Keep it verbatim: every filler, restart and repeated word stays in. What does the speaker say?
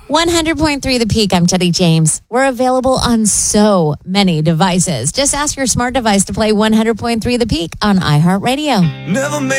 one hundred point three The Peak. I'm Teddy James. We're available on so many devices. Just ask your smart device to play one hundred point three The Peak on iHeartRadio. Never made